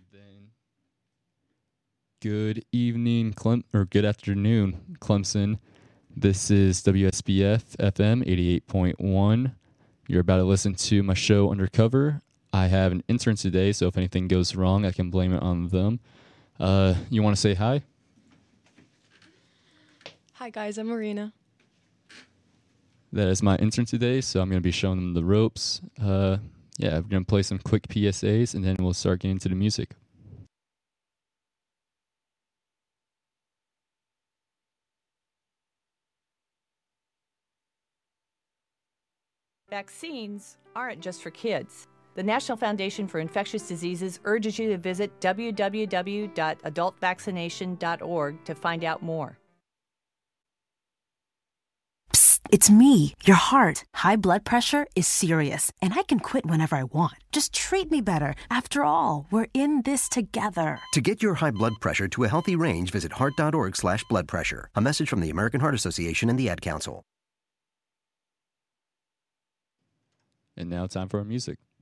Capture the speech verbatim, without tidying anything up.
Then good evening, Clem or good afternoon, Clemson. This is W S B F F M eighty-eight point one. You're about to listen to my show Undercover. I have an intern today, so if anything goes wrong, I can blame it on them. Uh, you want to say hi? Hi guys, I'm Marina. That is my intern today, so I'm going to be showing them the ropes. Uh, yeah, we're going to play some quick P S As, and then we'll start getting into the music. Vaccines aren't just for kids. The National Foundation for Infectious Diseases urges you to visit w w w dot adult vaccination dot org to find out more. Psst, it's me, your heart. High blood pressure is serious, and I can quit whenever I want. Just treat me better. After all, we're in this together. To get your high blood pressure to a healthy range, visit heart dot org slash blood pressure. A message from the American Heart Association and the Ad Council. And now time for our music.